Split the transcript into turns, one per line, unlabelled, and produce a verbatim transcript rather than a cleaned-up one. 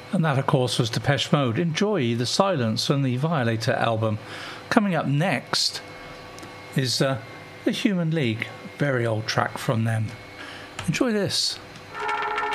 And that, of course, was Depeche Mode. Enjoy the Silence from the Violator album. Coming up next is uh, The Human League, a very old track from them. Enjoy this.